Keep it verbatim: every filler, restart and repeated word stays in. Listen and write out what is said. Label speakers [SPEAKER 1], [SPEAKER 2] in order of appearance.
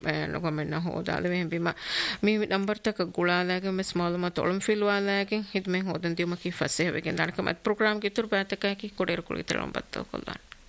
[SPEAKER 1] නොගමන්න හෝදාල වෙහෙබිම මේ number තක ගුලාලාගේ mess මාලුමාත් ඔලම් ෆිල්වාලාගේ හිදමෙන් හොදන් දියුමකි ෆසේවගෙන් දනකමත් programme ගේ තුරු බෑතකයි කොඩේර කුලිතරම් බත්තෝ කොල්ලන්